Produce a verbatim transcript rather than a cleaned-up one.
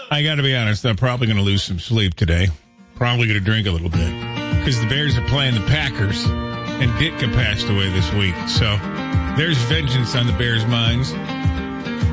I got to be honest, I'm probably going to lose some sleep today. Probably going to drink a little bit because the Bears are playing the Packers, and Ditka passed away this week. So there's vengeance on the Bears' minds.